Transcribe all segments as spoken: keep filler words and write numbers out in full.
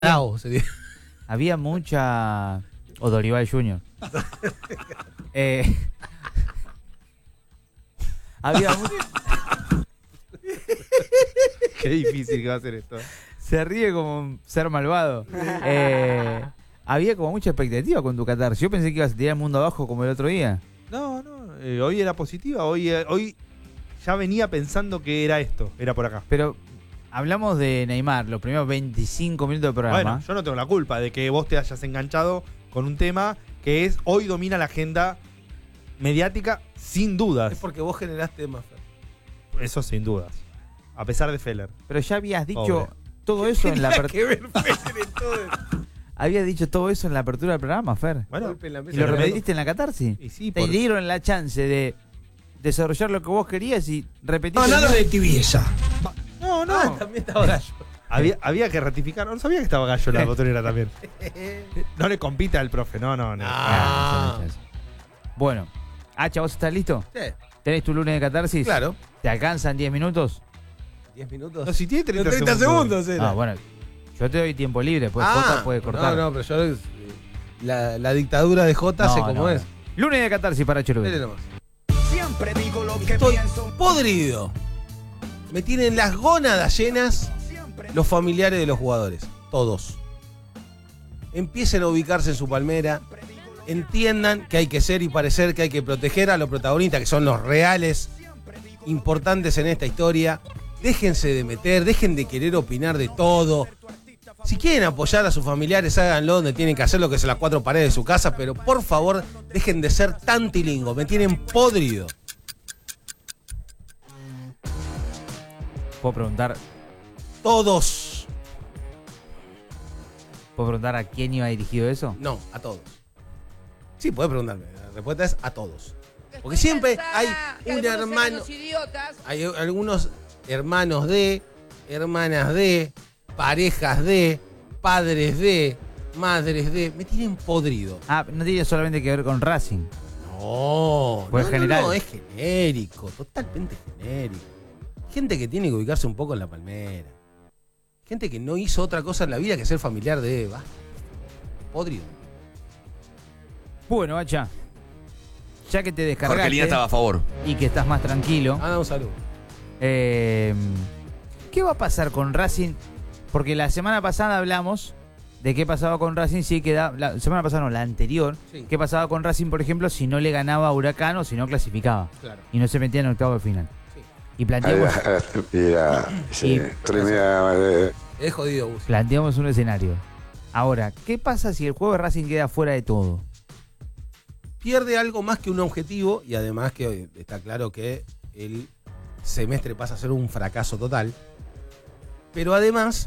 Bravo sería. Había mucha... O Dorival junior eh, había mucha... Qué difícil que va a ser esto. Se ríe como un ser malvado. Eh, había como mucha expectativa con tu Qatar. Yo pensé que ibas a tirar el mundo abajo como el otro día. No, no. Eh, hoy era positiva. Hoy, eh, hoy ya venía pensando que era esto. Era por acá. Pero hablamos de Neymar, los primeros veinticinco minutos del programa. Bueno, yo no tengo la culpa de que vos te hayas enganchado con un tema que es hoy domina la agenda mediática sin dudas. Es porque vos generaste más. Eso sin dudas. A pesar de Feller. Pero ya habías dicho Pobre. todo eso en la apertura. todo. Habías dicho todo eso en la apertura del programa, Fer. Bueno, ¿Y lo repetiste en la catarsis? Y sí, Te por- dieron la chance de desarrollar lo que vos querías y repetir. No, nada de tibieza. No, no. Ah, también estaba Gallo. Había, había que ratificar. No sabía que estaba Gallo en la botonera también. No le compite al profe. No, no, no. Ah. Bueno, Hacha, ¿vos estás listo? Sí, ¿Tenés tu lunes de catarsis? claro. ¿Te alcanzan diez minutos? diez minutos. No, si tiene treinta, treinta segundos era. Ah, bueno. Yo te doy tiempo libre, pues Ah, Jota puede cortar. No, no, pero yo. La, la dictadura de Jota No, sé cómo no, es. no. Lunes de catarsis para Dele Cherubín. nomás. Siempre digo lo que Estoy pienso. podrido. Me tienen las gónadas llenas Siempre. los familiares de los jugadores. Todos. Empiecen a ubicarse en su palmera. Entiendan que hay que ser y parecer, que hay que proteger a los protagonistas, que son los reales importantes en esta historia. Déjense de meter, dejen de querer opinar de todo. Si quieren apoyar a sus familiares, háganlo donde tienen que hacerlo, que es en las cuatro paredes de su casa, pero por favor, dejen de ser tan tilingos. Me tienen podrido. ¿Puedo preguntar, Todos. ¿Puedo preguntar a quién iba dirigido eso? No, a todos. Sí, puedes preguntarme. La respuesta es a todos. Porque siempre hay un hermano. Hay algunos hermanos de, hermanas de, parejas de, padres de, madres de. Me tienen podrido. Ah, no tiene solamente que ver con Racing. No, Pues no, general. no, no, es genérico, totalmente genérico. Gente que tiene que ubicarse un poco en la palmera. Gente que no hizo otra cosa en la vida que ser familiar de Eva. Podrido. Bueno, Hacha, ya que te descargaste Jorgelina estaba a favor. y que estás más tranquilo, Anda un saludo. eh, ¿qué va a pasar con Racing? Porque la semana pasada hablamos de qué pasaba con Racing si quedaba, la semana pasada no, la anterior, Sí. qué pasaba con Racing, por ejemplo, si no le ganaba a Huracán o si no clasificaba Claro. y no se metía en octavo de final. Sí. Y planteamos, Estúpida. Sí, Y- tremenda de- Es jodido, Gus. planteamos un escenario. Ahora, ¿qué pasa si el juego de Racing queda fuera de todo? Pierde algo más que un objetivo y además que está claro que el semestre pasa a ser un fracaso total. Pero además,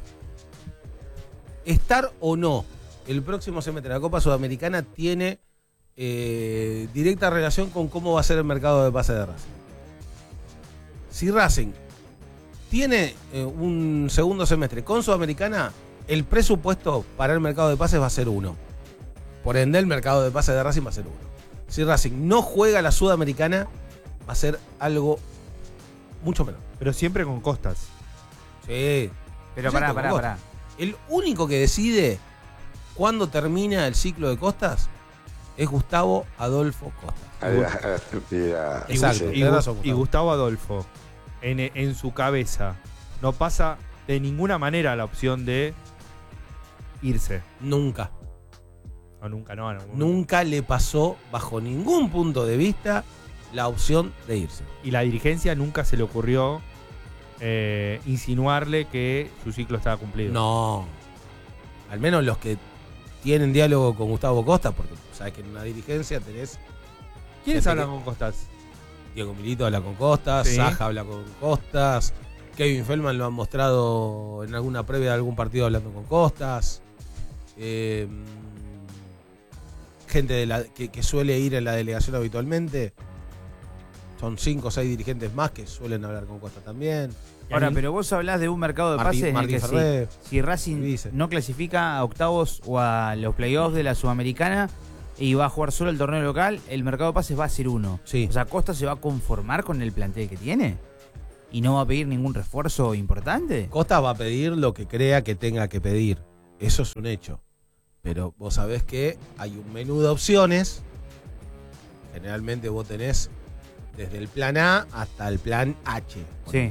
estar o no el próximo semestre de la Copa Sudamericana tiene eh, directa relación con cómo va a ser el mercado de pases de Racing. Si Racing tiene eh, un segundo semestre con Sudamericana, el presupuesto para el mercado de pases va a ser uno. Por ende, el mercado de pases de Racing va a ser uno. Si Racing no juega la Sudamericana, va a ser algo mucho menor. Pero siempre con costas. Sí. Pero Exacto, pará, pará, vos. pará. El único que decide cuándo termina el ciclo de Costas es Gustavo Adolfo Costas. Ay, la estúpida. Y, Exacto. Gu- y tenés Gu- razón, y Gustavo. Gustavo Adolfo, en, en su cabeza, no pasa de ninguna manera la opción de irse. Nunca. No, nunca, no. no. Nunca le pasó bajo ningún punto de vista la opción de irse. Y la dirigencia nunca se le ocurrió eh, insinuarle que su ciclo estaba cumplido. No. Al menos los que tienen diálogo con Gustavo Costas, porque sabes que en una dirigencia tenés ¿Quiénes Gente hablan que- con Costas? Diego Milito habla con Costas, Sí. Saja habla con Costas, Kevin Feldman lo han mostrado en alguna previa de algún partido hablando con Costas. Eh, gente de la, que, que suele ir en la delegación habitualmente. Son cinco o seis dirigentes más que suelen hablar con Costas también. Ahora, pero vos hablás de un mercado de Martín- pases en el Martín que si, Ferrer. si Racing Dice. no clasifica a octavos o a los playoffs de la Sudamericana y va a jugar solo el torneo local, el mercado de pases va a ser uno. Sí. O sea, ¿Costa se va a conformar con el plantel que tiene? ¿Y no va a pedir ningún refuerzo importante? Costas va a pedir lo que crea que tenga que pedir. Eso es un hecho. Pero vos sabés que hay un menú de opciones. Generalmente vos tenés desde el plan A hasta el plan H. Sí.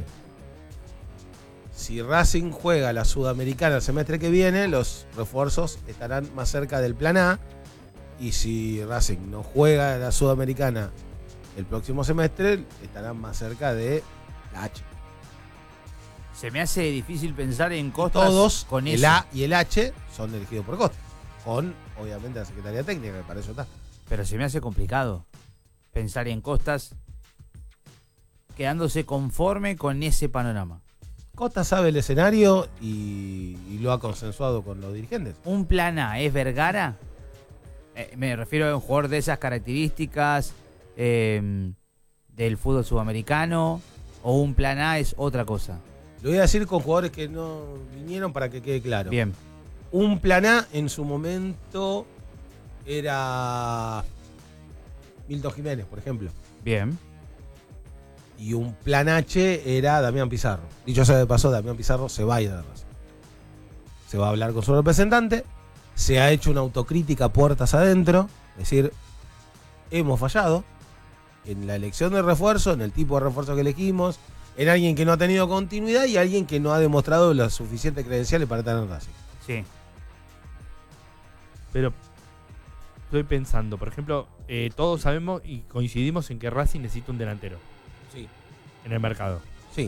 Si Racing juega la Sudamericana el semestre que viene, los refuerzos estarán más cerca del plan A. Y si Racing no juega la Sudamericana el próximo semestre, estarán más cerca de la H. Se me hace difícil pensar en Costas Todos, con el eso. A y el H, son elegidos por Costa. Con, obviamente, la Secretaría Técnica, que para eso está. Pero se me hace complicado pensar en Costas quedándose conforme con ese panorama. Costa sabe el escenario y, y lo ha consensuado con los dirigentes. ¿Un plan A es Vergara? Eh, me refiero a un jugador de esas características eh, del fútbol sudamericano. ¿O un plan A es otra cosa? Lo voy a decir con jugadores que no vinieron para que quede claro. Bien. Un plan A en su momento era Milton Jiménez, por ejemplo. Bien. Y un plan H era Damián Pizarro. Dicho sea de paso, Damián Pizarro se va a ir de Racing. Se va a hablar con su representante. Se ha hecho una autocrítica puertas adentro. Es decir, hemos fallado en la elección de refuerzo, en el tipo de refuerzo que elegimos, en alguien que no ha tenido continuidad y alguien que no ha demostrado las suficientes credenciales para estar en Racing. Sí. Pero estoy pensando, por ejemplo, eh, todos sabemos y coincidimos en que Racing necesita un delantero Sí, en el mercado. sí.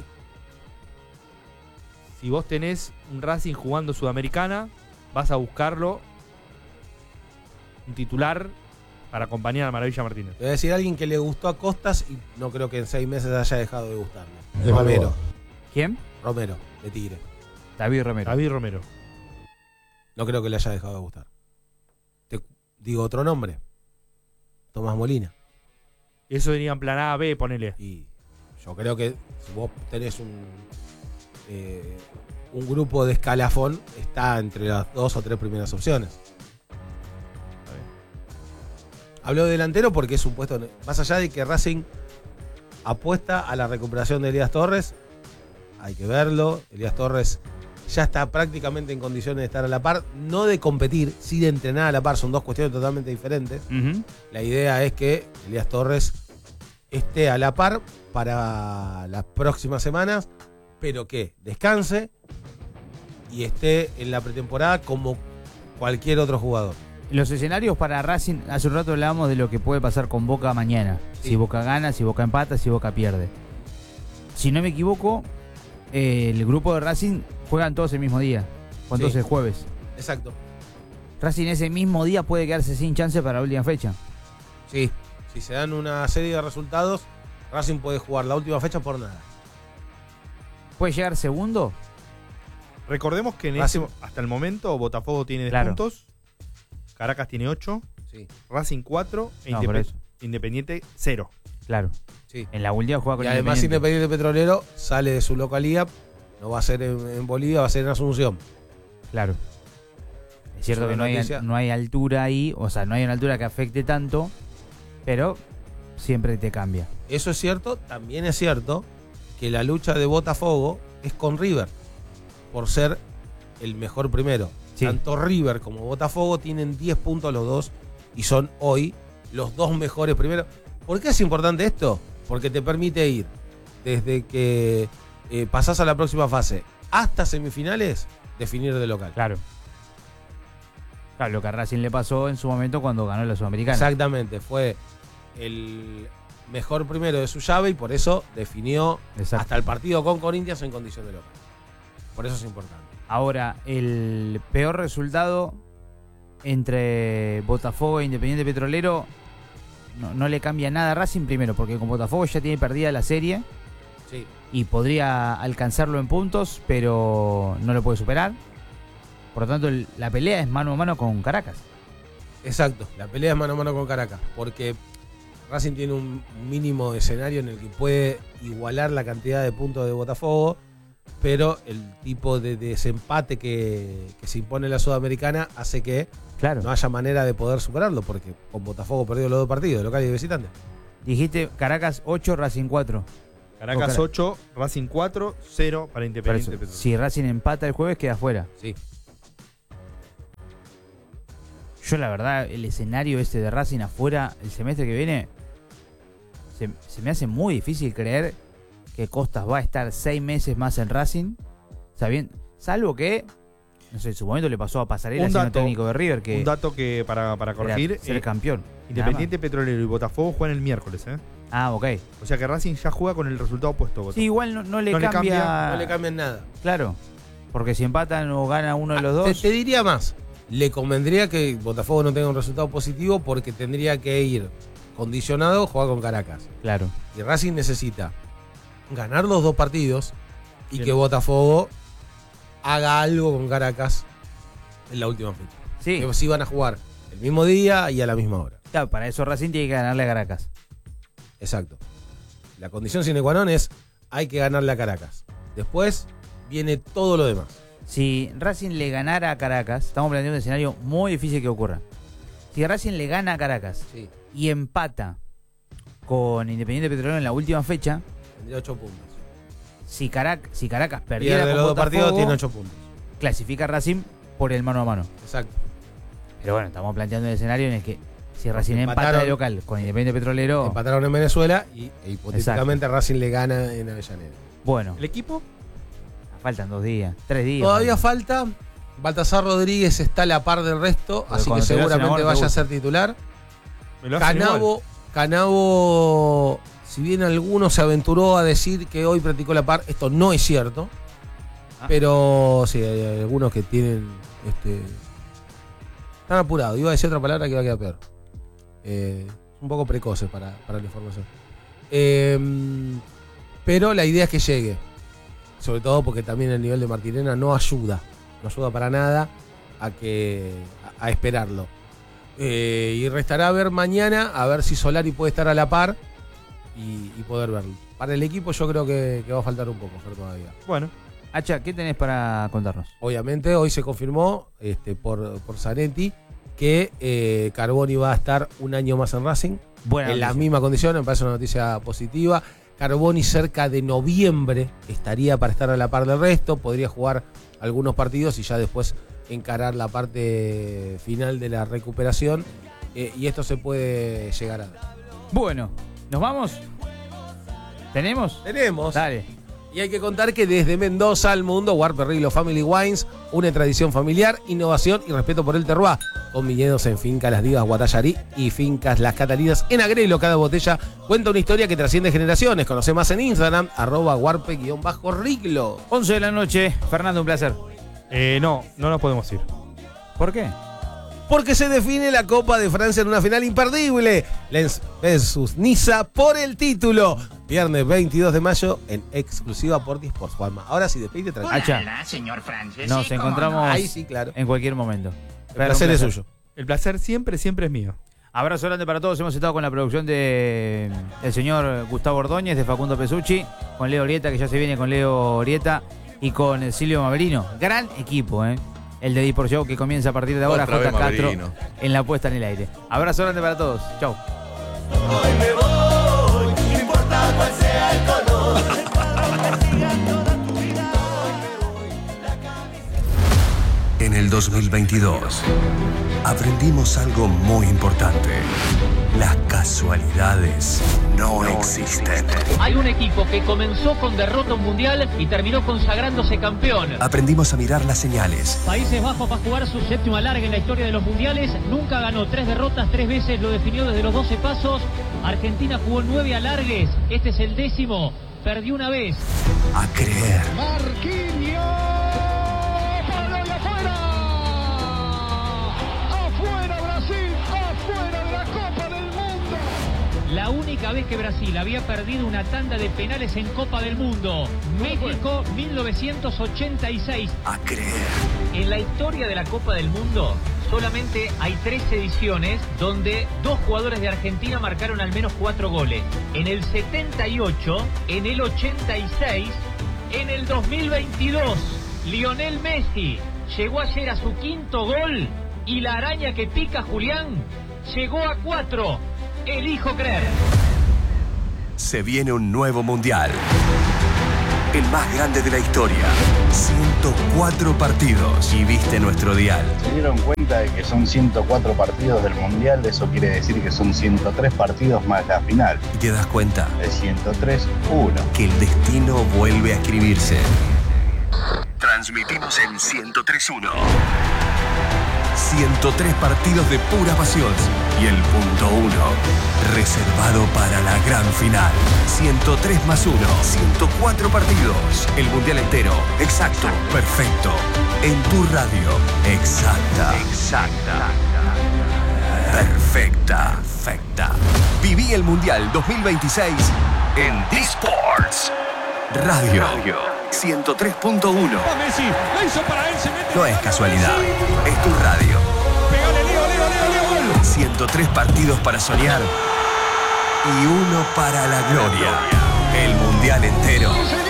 Si vos tenés un Racing jugando Sudamericana, vas a buscarlo un titular para acompañar a Maravilla Martínez. Te voy a decir a alguien que le gustó a Costas y no creo que en seis meses haya dejado de gustarle. Es Romero. Balboa. ¿Quién? Romero, de Tigre. David Romero. David Romero. No creo que le haya dejado de gustar. Te digo otro nombre. Tomás Molina. Eso venía en plan A, B, ponele. Y yo creo que si vos tenés un, eh, un grupo de escalafón, está entre las dos o tres primeras opciones. Hablo de delantero porque es un puesto, más allá de que Racing apuesta a la recuperación de Elías Torres, hay que verlo. Elías Torres ya está prácticamente en condiciones de estar a la par, no de competir, sí de entrenar a la par, son dos cuestiones totalmente diferentes. Ujú. La idea es que Elías Torres esté a la par para las próximas semanas, pero que descanse y esté en la pretemporada como cualquier otro jugador. Los escenarios para Racing, hace un rato hablábamos de lo que puede pasar con Boca mañana. Sí. Si Boca gana, si Boca empata, si Boca pierde. Si no me equivoco, eh, el grupo de Racing juegan todos el mismo día, con Sí. todos el jueves. Exacto. Racing ese mismo día puede quedarse sin chance para la última fecha. Sí. Si se dan una serie de resultados, Racing puede jugar la última fecha por nada. ¿Puede llegar segundo? Recordemos que en Racing- este, hasta el momento Botafogo tiene diez Claro. puntos, Caracas tiene ocho, Sí, Racing cuatro e No, Independ- por eso. Independiente cero. Claro. sí. En la última juega con Y además Independiente. Independiente Petrolero sale de su localidad, no va a ser en, en Bolivia, va a ser en Asunción. Claro. Es cierto Es una que no hay, noticia. no hay altura ahí, o sea, no hay una altura que afecte tanto, pero siempre te cambia. Eso es cierto, también es cierto que la lucha de Botafogo es con River, por ser el mejor primero. Sí. Tanto River como Botafogo tienen diez puntos los dos y son hoy los dos mejores primeros. ¿Por qué es importante esto? Porque te permite ir desde que eh, pasás a la próxima fase hasta semifinales, definir de local. Claro. Claro, lo que a Racing le pasó en su momento cuando ganó la Sudamericana. Exactamente, fue el mejor primero de su llave y por eso definió Exacto. hasta el partido con Corinthians en condición de local. Por eso es importante. Ahora, el peor resultado entre Botafogo e Independiente Petrolero no, no le cambia nada a Racing primero, porque con Botafogo ya tiene perdida la serie Sí. y podría alcanzarlo en puntos, pero no lo puede superar. Por lo tanto, el- la pelea es mano a mano con Caracas. Exacto, la pelea es mano a mano con Caracas, porque Racing tiene un mínimo escenario en el que puede igualar la cantidad de puntos de Botafogo, pero el tipo de desempate que, que se impone en la Sudamericana hace que Claro. no haya manera de poder superarlo, porque con Botafogo perdió los dos partidos, de local y de visitante. Dijiste Caracas ocho, Racing cuatro. Caracas Ojalá. ocho, Racing cuatro, cero para Por Independiente eso, Petrolero. si Racing empata el jueves, queda fuera. Sí. Yo la verdad, el escenario este de Racing afuera el semestre que viene, se, se me hace muy difícil creer que Costas va a estar seis meses más en Racing, sabiendo, salvo que, no sé, en su momento le pasó a Pasarela Un siendo dato- técnico de River, que Un dato que para, para era corregir, ser eh, campeón. Independiente Petrolero y Botafogo juegan el miércoles, ¿eh? Ah, ok. O sea que Racing ya juega con el resultado opuesto. Botafogo. Sí, igual no, no le No le cambia, cambia- No le cambian nada. Claro, porque si empatan o gana uno de los Te, dos. te diría más. Le convendría que Botafogo no tenga un resultado positivo porque tendría que ir condicionado a jugar con Caracas. Claro. Y Racing necesita ganar los dos partidos y Bien. que Botafogo haga algo con Caracas en la última fecha. Sí, Que sí van a jugar el mismo día y a la misma hora. claro, para eso Racing tiene que ganarle a Caracas. Exacto. La condición sine qua non es hay que ganarle a Caracas. Después viene todo lo demás. Si Racing le ganara a Caracas, estamos planteando un escenario muy difícil que ocurra. Si Racing le gana a Caracas Sí. y empata con Independiente Petrolero en la última fecha, Tendría ocho puntos. si, Carac- si Caracas perdiera Pierde con los dos Botafogo, partidos, tiene ocho puntos. clasifica a Racing por el mano a mano. Exacto. Pero bueno, estamos planteando un escenario en el que si Racing empata empataron- de local con Independiente Petrolero, Empataron en Venezuela y e hipotéticamente Racing le gana en Avellaneda. bueno, ¿El equipo? faltan dos días, tres días. Todavía faltan. falta. Baltasar Rodríguez está a la par del resto, Pero así que cuando te lo hacen seguramente ahora te vaya a gusta. ser titular. Me lo hacen igual. Canavo, Canavo, si bien alguno se aventuró a decir que hoy practicó la par, esto no es cierto. Ah. Pero sí, hay algunos que tienen. Este, están apurados. Iba a decir otra palabra que iba a quedar peor. Eh, un poco precoces para, para la información. Eh, pero la idea es que llegue. Sobre todo porque también el nivel de Martirena no ayuda. No ayuda para nada a que a, a esperarlo. Eh, y restará ver mañana a ver si Solari puede estar a la par y, y poder verlo. Para el equipo yo creo que, que va a faltar un poco, Fer, todavía. Bueno, Hacha, ¿qué tenés para contarnos? Obviamente hoy se confirmó este, por, por Zanetti que eh, Carboni va a estar un año más en Racing. Buena en la noticia. misma condición, me parece una noticia positiva. Carboni cerca de noviembre estaría para estar a la par del resto, podría jugar algunos partidos y ya después encarar la parte final de la recuperación. Eh, y esto se puede llegar a dar. Bueno, ¿nos vamos? ¿Tenemos? Tenemos. Dale. Y hay que contar que desde Mendoza al mundo, Guarperrilo Family Wines une tradición familiar, innovación y respeto por el terroir. Con viñedos en Fincas Las Divas Guatallarí y Fincas Las Catalinas en Agrelo. Cada botella cuenta una historia que trasciende generaciones. Conoce más en Instagram, arroba guarpe-riglo. once de la noche. Fernando, un placer. eh, no, no nos podemos ir. ¿Por qué? Porque se define la Copa de Francia en una final imperdible. Lens versus Niza por el título. Viernes veintidós de mayo en exclusiva por Sports. Juanma. Ahora sí, despide tranquilo. Hacha, Hola, señor Francis. nos Sí, cómo encontramos Ahí sí, claro. en cualquier momento. El placer es suyo. El placer siempre, siempre es mío. Abrazo grande para todos. Hemos estado con la producción de el señor Gustavo Ordóñez, de Facundo Pesucci, con Leo Orieta, que ya se viene con Leo Orieta, y con Silvio Maverino. Gran equipo, ¿eh? El de Dipor Show, que comienza a partir de ahora. Otra vez J. Castro Maverino. en la puesta en el aire. Abrazo grande para todos. Chau. En el dos mil veintidós aprendimos algo muy importante. Las casualidades no existen. Hay un equipo que comenzó con derrota mundial y terminó consagrándose campeón. Aprendimos a mirar las señales. Países Bajos va a jugar su séptimo alargue en la historia de los mundiales. Nunca ganó tres derrotas, tres veces lo definió desde los doce pasos. Argentina jugó nueve alargues. Este es el décimo. Perdió una vez. A creer. Marquinhos. ¡Para y afuera! ¡Afuera Brasil! ¡Afuera de la Copa del Mundo! La única vez que Brasil había perdido una tanda de penales en Copa del Mundo. México mil novecientos ochenta y seis. A creer. En la historia de la Copa del Mundo solamente hay tres ediciones donde dos jugadores de Argentina marcaron al menos cuatro goles. En el setenta y ocho, en el ochenta y seis, en el dos mil veintidós. Lionel Messi llegó ayer a su quinto gol y la araña que pica Julián llegó a cuatro. Elijo creer. Se viene un nuevo mundial. el más grande de la historia. ciento cuatro partidos y viste nuestro dial. Se dieron cuenta de que son ciento cuatro partidos del Mundial, eso quiere decir que son ciento tres partidos más la final. Y te das cuenta De ciento tres, uno. que el destino vuelve a escribirse. Transmitimos en ciento tres punto uno. ciento tres partidos de pura pasión. Y el punto uno, reservado para la gran final. ciento tres más uno, ciento cuatro partidos. El mundial entero. Exacto, perfecto. En tu radio. Exacta. Exacta. Perfecta. Perfecta. Viví el mundial dos mil veintiséis en D-Sports. Radio. ciento tres punto uno. No es casualidad, es tu radio. ciento tres partidos para soñar y uno para la gloria. El mundial entero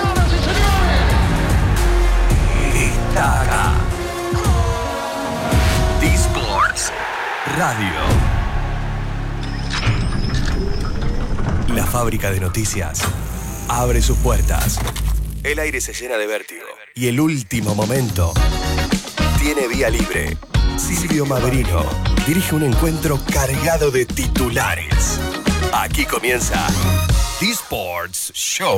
está acá. D-Sports Radio. La fábrica de noticias abre sus puertas. El aire se llena de vértigo. Y el último momento tiene vía libre. Silvio Maverino dirige un encuentro cargado de titulares. Aquí comienza D-Sports Show.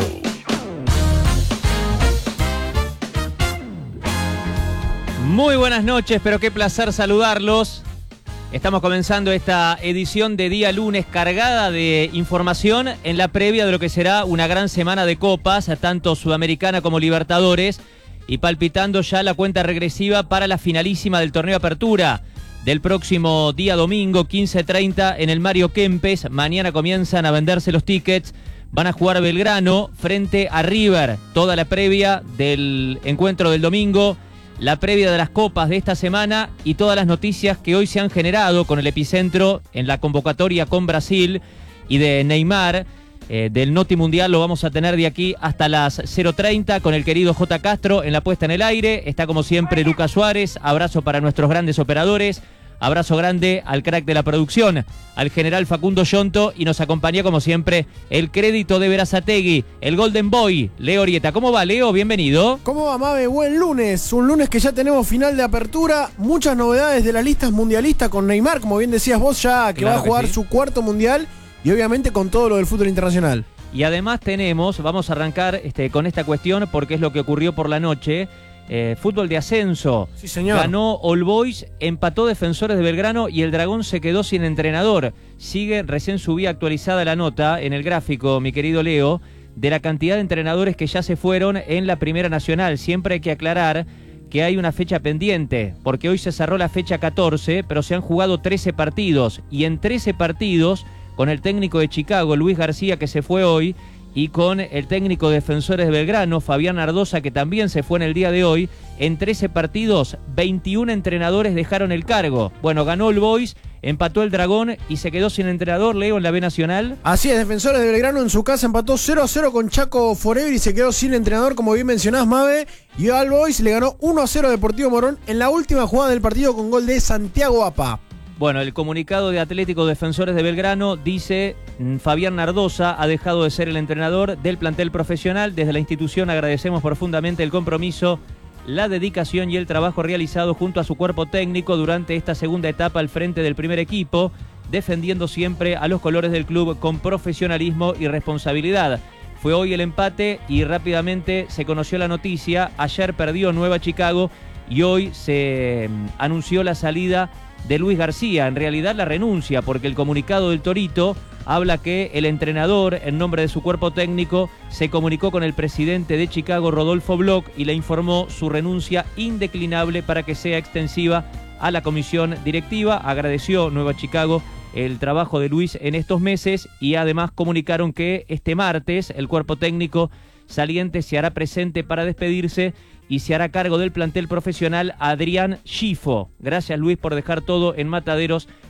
Muy buenas noches, pero qué placer saludarlos. Estamos comenzando esta edición de día lunes cargada de información en la previa de lo que será una gran semana de copas, tanto Sudamericana como Libertadores, y palpitando ya la cuenta regresiva para la finalísima del torneo Apertura del próximo día domingo, quince treinta, en el Mario Kempes. Mañana comienzan a venderse los tickets. Van a jugar Belgrano frente a River. Toda la previa del encuentro del domingo, la previa de las copas de esta semana y todas las noticias que hoy se han generado con el epicentro en la convocatoria con Brasil y de Neymar. Eh, del Noti Mundial lo vamos a tener de aquí hasta las cero treinta con el querido J. Castro en la puesta en el aire. Está como siempre Lucas Suárez. Abrazo para nuestros grandes operadores. Abrazo grande al crack de la producción, al general Facundo Yonto, y nos acompaña como siempre el crédito de Berazategui, el Golden Boy, Leo Orieta. ¿Cómo va, Leo? Bienvenido. ¿Cómo va, Mabe? Buen lunes, un lunes que ya tenemos final de apertura, muchas novedades de las listas mundialistas con Neymar, como bien decías vos, ya que Claro va a jugar que sí. su cuarto mundial, y obviamente con todo lo del fútbol internacional. Y además tenemos, vamos a arrancar este, con esta cuestión porque es lo que ocurrió por la noche. Eh, fútbol de ascenso. Sí, señor. Ganó All Boys, empató Defensores de Belgrano y el Dragón se quedó sin entrenador. Sigue, recién subí actualizada la nota en el gráfico, mi querido Leo, de la cantidad de entrenadores que ya se fueron en la Primera Nacional. Siempre hay que aclarar que hay una fecha pendiente, porque hoy se cerró la fecha catorce, pero se han jugado trece partidos, y en trece partidos, con el técnico de Chicago, Luis García, que se fue hoy, y con el técnico de Defensores de Belgrano, Fabián Ardoza, que también se fue en el día de hoy, en trece partidos, veintiún entrenadores dejaron el cargo. Bueno, ganó el Boys, empató el Dragón y se quedó sin entrenador, Leo, en la B Nacional. Así es, Defensores de Belgrano en su casa empató cero a cero con Chaco Forever y se quedó sin entrenador, como bien mencionás, Mabe. Y All Boys le ganó uno a cero a Deportivo Morón en la última jugada del partido con gol de Santiago Apa. Bueno, el comunicado de Atlético Defensores de Belgrano dice: Fabián Nardoza ha dejado de ser el entrenador del plantel profesional. Desde la institución agradecemos profundamente el compromiso, la dedicación y el trabajo realizado junto a su cuerpo técnico durante esta segunda etapa al frente del primer equipo, defendiendo siempre a los colores del club con profesionalismo y responsabilidad. Fue hoy el empate y rápidamente se conoció la noticia. Ayer perdió Nueva Chicago y hoy se anunció la salida de Luis García, en realidad la renuncia, porque el comunicado del Torito habla que el entrenador, en nombre de su cuerpo técnico, se comunicó con el presidente de Chicago, Rodolfo Bloch, y le informó su renuncia indeclinable para que sea extensiva a la comisión directiva. Agradeció Nueva Chicago el trabajo de Luis en estos meses y además comunicaron que este martes el cuerpo técnico saliente se hará presente para despedirse y se hará cargo del plantel profesional Adrián Schifo. Gracias, Luis, por dejar todo en Mataderos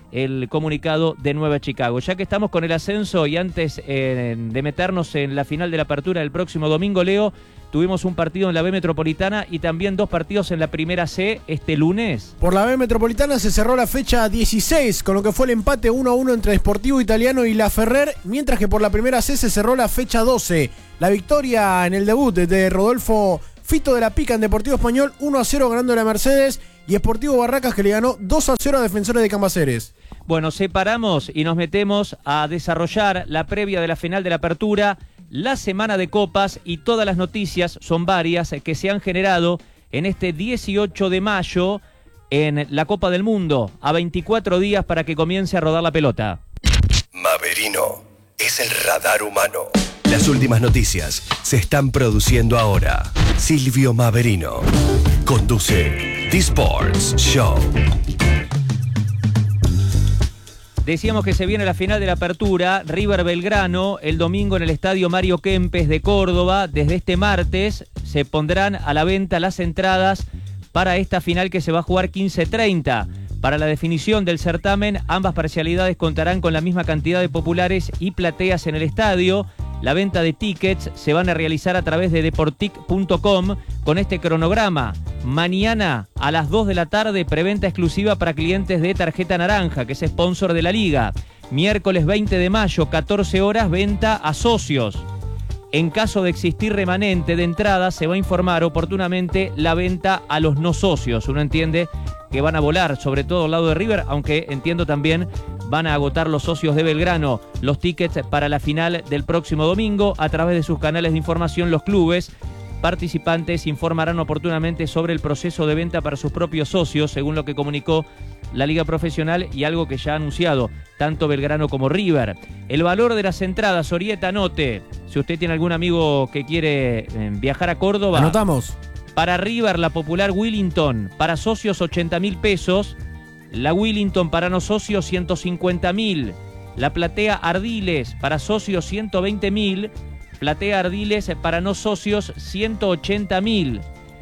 el comunicado de Nueva Chicago. Ya que estamos con el ascenso y antes eh, de meternos en la final de la apertura del próximo domingo, Leo, tuvimos un partido en la B Metropolitana y también dos partidos en la Primera C este lunes. Por la B Metropolitana se cerró la fecha dieciséis, con lo que fue el empate uno a uno entre Sportivo Italiano y La Ferrer, mientras que por la Primera C se cerró la fecha doce. La victoria en el debut de Rodolfo Fito de la Pica en Deportivo Español, uno a cero ganando la Mercedes, y Sportivo Barracas que le ganó dos a cero a Defensores de Cambaceres. Bueno, separamos y nos metemos a desarrollar la previa de la final de la apertura, la semana de copas y todas las noticias, son varias, que se han generado en este dieciocho de mayo en la Copa del Mundo, a veinticuatro días para que comience a rodar la pelota. Maverino es el radar humano. Las últimas noticias se están produciendo ahora. Silvio Maverino conduce The Sports Show. Decíamos que se viene la final de la apertura, River Belgrano, el domingo en el Estadio Mario Kempes de Córdoba. Desde este martes se pondrán a la venta las entradas para esta final que se va a jugar quince treinta. Para la definición del certamen, ambas parcialidades contarán con la misma cantidad de populares y plateas en el estadio. La venta de tickets se van a realizar a través de deportic punto com con este cronograma. Mañana a las dos de la tarde, preventa exclusiva para clientes de Tarjeta Naranja, que es sponsor de la liga. Miércoles veinte de mayo, catorce horas, venta a socios. En caso de existir remanente de entradas, se va a informar oportunamente la venta a los no socios. Uno entiende que van a volar, sobre todo al lado de River, aunque entiendo también van a agotar los socios de Belgrano los tickets para la final del próximo domingo. A través de sus canales de información, los clubes participantes informarán oportunamente sobre el proceso de venta para sus propios socios, según lo que comunicó la Liga Profesional y algo que ya ha anunciado tanto Belgrano como River. El valor de las entradas, Orieta, anote, si usted tiene algún amigo que quiere eh, viajar a Córdoba. Anotamos. Para River, la popular Willington, para socios ochenta mil pesos. La Willington para no socios ciento cincuenta mil. La platea Ardiles para socios ciento veinte mil. Platea Ardiles para no socios ciento ochenta mil.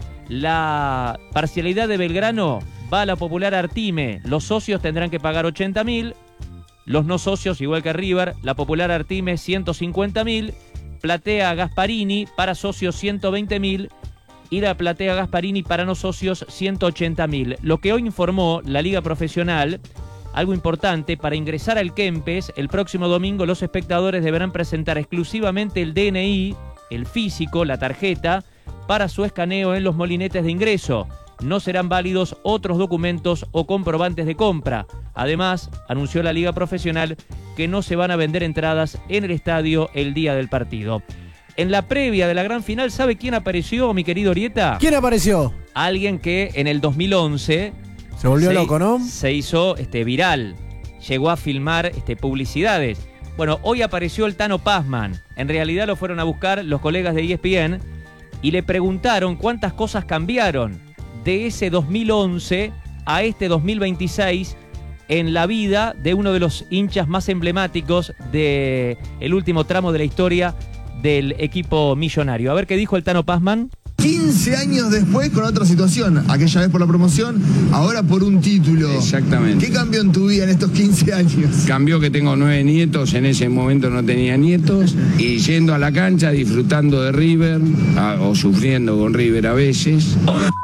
La parcialidad de Belgrano va a la popular Artime. Los socios tendrán que pagar ochenta mil. Los no socios, igual que River, la popular Artime ciento cincuenta mil. Platea Gasparini para socios ciento veinte mil. Y la platea Gasparini para no socios ciento ochenta mil. Lo que hoy informó la Liga Profesional, algo importante, para ingresar al Kempes el próximo domingo los espectadores deberán presentar exclusivamente el D N I, el físico, la tarjeta, para su escaneo en los molinetes de ingreso. No serán válidos otros documentos o comprobantes de compra. Además, anunció la Liga Profesional que no se van a vender entradas en el estadio el día del partido. En la previa de la gran final, ¿sabe quién apareció, mi querido Orieta? ¿Quién apareció? Alguien que en el dos mil once... Se volvió se, loco, ¿no? Se hizo este, viral. Llegó a filmar este, publicidades. Bueno, hoy apareció el Tano Pazman. En realidad lo fueron a buscar los colegas de E S P N y le preguntaron cuántas cosas cambiaron de ese dos mil once a este dos mil veintiséis en la vida de uno de los hinchas más emblemáticos del último tramo de la historia del equipo millonario. A ver qué dijo el Tano Pazman. quince años después con otra situación, aquella vez por la promoción, ahora por un título. Exactamente. ¿Qué cambió en tu vida en estos quince años? Cambió que tengo nueve nietos, en ese momento no tenía nietos, y yendo a la cancha, disfrutando de River, a, o sufriendo con River a veces.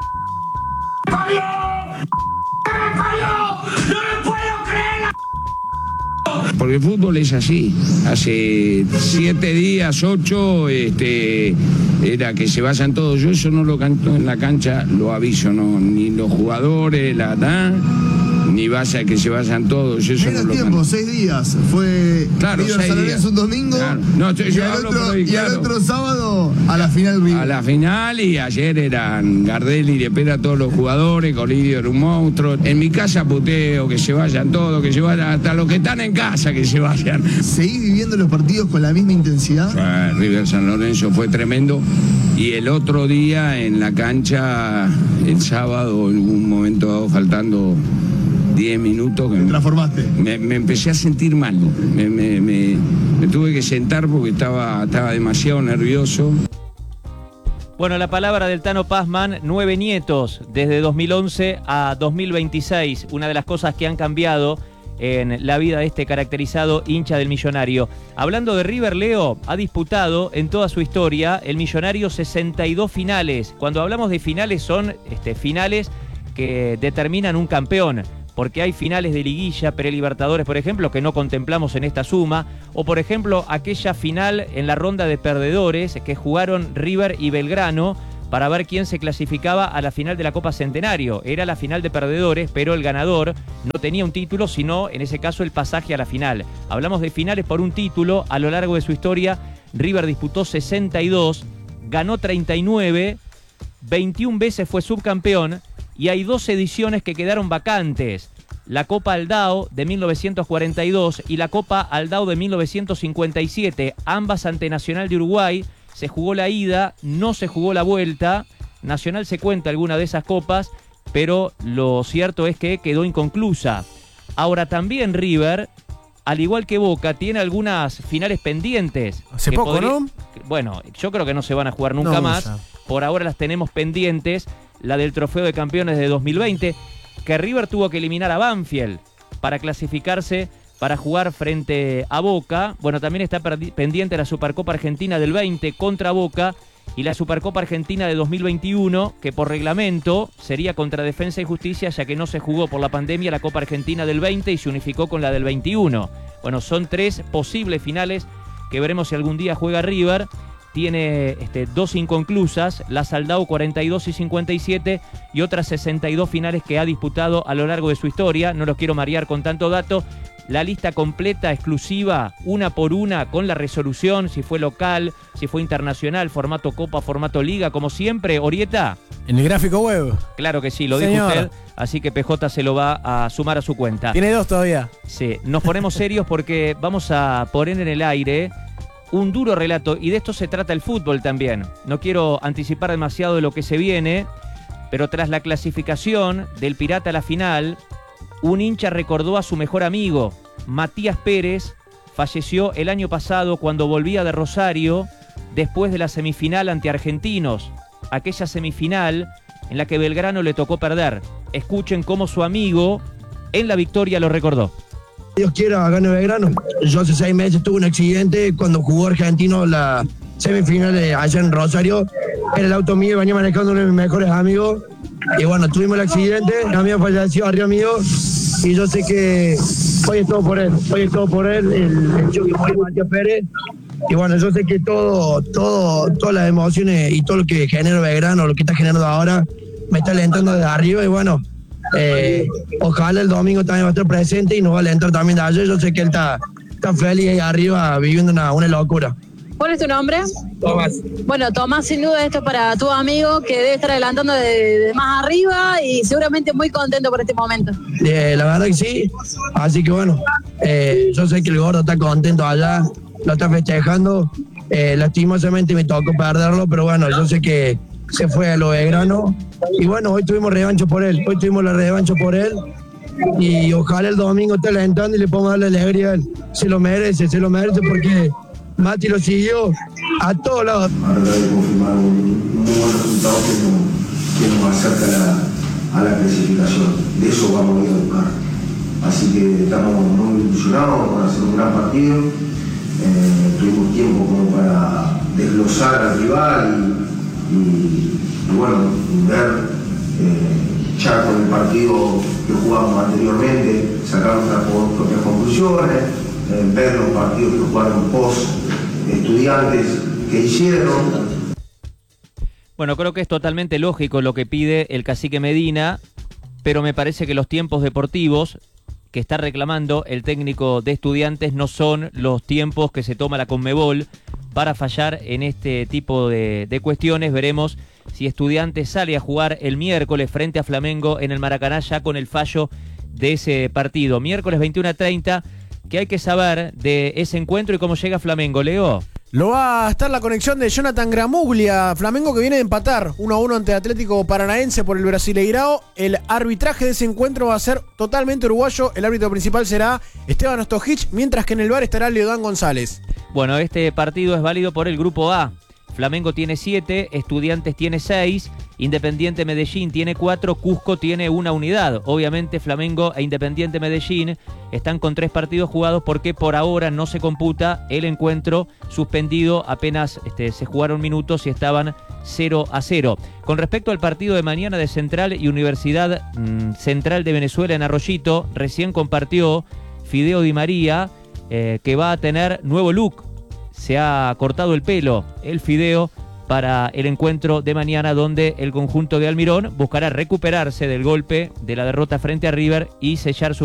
Porque el fútbol es así. Hace siete días, ocho, este, era que se vayan todos. Yo eso no lo canto en la cancha, lo aviso, no, ni los jugadores, la da, ni vaya que se vayan todos. Eso Menos no lo tiempo, canto. seis días. Fue Claro, River seis San días. Lorenzo un domingo. Claro. No, yo, y yo al hablo otro, por hoy, y al claro. otro sábado a la final River. A la final, y ayer eran Gardelli, de Pera, todos los jugadores, Colidio era un monstruo. En mi casa puteo, que se vayan todos, que se vayan hasta los que están en casa, que se vayan. ¿Seguís viviendo los partidos con la misma intensidad? Ah, River San Lorenzo fue tremendo. Y el otro día en la cancha, el sábado, en un momento dado, faltando diez minutos, que ¿Te transformaste? me, me empecé a sentir mal. Me, me, me, me tuve que sentar porque estaba, estaba demasiado nervioso. Bueno, la palabra del Tano Pazman, nueve nietos desde dos mil once a dos mil veintiséis. Una de las cosas que han cambiado en la vida de este caracterizado hincha del Millonario. Hablando de River, Leo ha disputado en toda su historia el Millonario sesenta y dos finales. Cuando hablamos de finales son este, finales que determinan un campeón, porque hay finales de liguilla, prelibertadores, por ejemplo, que no contemplamos en esta suma, o por ejemplo aquella final en la ronda de perdedores que jugaron River y Belgrano para ver quién se clasificaba a la final de la Copa Centenario. Era la final de perdedores, pero el ganador no tenía un título, sino en ese caso el pasaje a la final. Hablamos de finales por un título. A lo largo de su historia, River disputó sesenta y dos, ganó treinta y nueve, veintiuna veces fue subcampeón, y hay dos ediciones que quedaron vacantes. La Copa Aldao de mil novecientos cuarenta y dos y la Copa Aldao de mil novecientos cincuenta y siete, ambas ante Nacional de Uruguay. Se jugó la ida, no se jugó la vuelta. Nacional se cuenta alguna de esas copas, pero lo cierto es que quedó inconclusa. Ahora también River, al igual que Boca, tiene algunas finales pendientes. Hace poco, podría... ¿no? Bueno, yo creo que no se van a jugar nunca No, más. ya. Por ahora las tenemos pendientes. La del Trofeo de Campeones de dos mil veinte, que River tuvo que eliminar a Banfield para clasificarse para jugar frente a Boca. Bueno, también está pendiente la Supercopa Argentina del veinte contra Boca y la Supercopa Argentina de dos mil veintiuno, que por reglamento sería contra Defensa y Justicia, ya que no se jugó por la pandemia la Copa Argentina del veinte y se unificó con la del veintiuno. Bueno, son tres posibles finales que veremos si algún día juega River. Tiene este, dos inconclusas, la Aldao cuarenta y dos y cincuenta y siete, y otras sesenta y dos finales que ha disputado a lo largo de su historia. No los quiero marear con tanto dato. La lista completa, exclusiva, una por una, con la resolución, si fue local, si fue internacional, formato Copa, formato Liga, como siempre. Orieta. En el gráfico web. Claro que sí, lo dijo Señor. usted, así que P J se lo va a sumar a su cuenta. Tiene dos todavía. Sí, nos ponemos serios porque vamos a poner en el aire un duro relato, y de esto se trata el fútbol también. No quiero anticipar demasiado de lo que se viene, pero tras la clasificación del Pirata a la final, un hincha recordó a su mejor amigo, Matías Pérez. Falleció el año pasado cuando volvía de Rosario después de la semifinal ante Argentinos, aquella semifinal en la que Belgrano le tocó perder. Escuchen cómo su amigo en la victoria lo recordó. Dios quiera, gane Belgrano. Yo hace seis meses tuve un accidente cuando jugó Argentino la semifinal de allá en Rosario. Era el auto mío, venía manejando uno de mis mejores amigos. Y bueno, tuvimos el accidente, mi amigo falleció arriba mío. Y yo sé que hoy es todo por él, hoy es todo por él, el, el chico que murió, Matías Pérez. Y bueno, yo sé que todo, todo, todas las emociones y todo lo que genera Belgrano, lo que está generando ahora, me está alentando desde arriba. Y bueno, Eh, ojalá el domingo también va a estar presente y nos va a alentar también de ayer. Yo sé que él está, está feliz ahí arriba viviendo una, una locura. ¿Cuál es tu nombre? Tomás. Bueno, Tomás, sin duda esto para tu amigo que debe estar adelantando de, de más arriba y seguramente muy contento por este momento. Eh, la verdad que sí, así que bueno, eh, yo sé que el gordo está contento allá, lo está festejando. Eh, lastimosamente me tocó perderlo, pero bueno, yo sé que se fue a lo Belgrano. Y bueno, hoy tuvimos revancho por él, hoy tuvimos la revancho por él. Y ojalá el domingo esté alentando y le podamos darle alegría a él. Se lo merece, se lo merece porque Mati lo siguió a todos lados. Ahora de confirmar un, un muy buen resultado que nos, que nos acerca a la, a la clasificación. De eso vamos a ir a buscar. Así que estamos muy ilusionados con hacer un gran partido. Eh, tuvimos tiempo como para desglosar al rival y, y, y bueno, ver eh, ya con el partido que jugamos anteriormente, sacar nuestras propias conclusiones, eh, ver los partidos que jugaron post estudiantes que hicieron. Bueno, creo que es totalmente lógico lo que pide el cacique Medina, pero me parece que los tiempos deportivos que está reclamando el técnico de Estudiantes no son los tiempos que se toma la Conmebol para fallar en este tipo de, de cuestiones. Veremos si Estudiantes sale a jugar el miércoles frente a Flamengo en el Maracaná ya con el fallo de ese partido. Miércoles veintiuna treinta, ¿qué hay que saber de ese encuentro y cómo llega Flamengo, Leo? Lo va a estar la conexión de Jonathan Gramuglia, Flamengo que viene de empatar uno a uno ante Atlético Paranaense por el Brasileirao. El arbitraje de ese encuentro va a ser totalmente uruguayo. El árbitro principal será Esteban Ostojic, mientras que en el V A R estará Leodán González. Bueno, este partido es válido por el Grupo A. Flamengo tiene siete, Estudiantes tiene seis, Independiente Medellín tiene cuatro, Cusco tiene una unidad. Obviamente Flamengo e Independiente Medellín están con tres partidos jugados porque por ahora no se computa el encuentro suspendido, apenas este, se jugaron minutos y estaban cero a cero. Con respecto al partido de mañana de Central y Universidad mmm, Central de Venezuela en Arroyito, recién compartió Fideo Di María eh, que va a tener nuevo look. Se ha cortado el pelo el Fideo para el encuentro de mañana, donde el conjunto de Almirón buscará recuperarse del golpe de la derrota frente a River y sellar su